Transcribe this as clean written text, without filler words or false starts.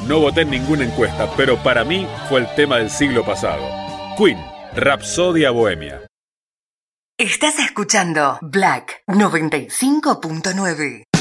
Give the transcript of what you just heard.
No voté en ninguna encuesta, pero para mí fue el tema del siglo pasado. Queen, Rapsodia Bohemia. Estás escuchando Black 95.9.